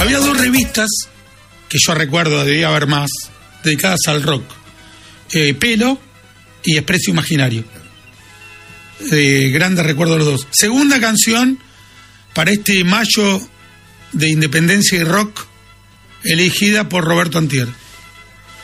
Había 2 revistas, que yo recuerdo, debía haber más, dedicadas al rock. Pelo y Expreso Imaginario. Grandes recuerdos los 2. Segunda canción para este mayo de independencia y rock, elegida por Roberto Antier.